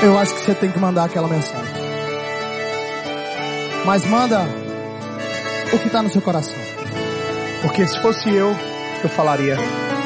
eu acho que você tem que mandar aquela mensagem. Mas manda o que está no seu coração. Porque se fosse eu falaria: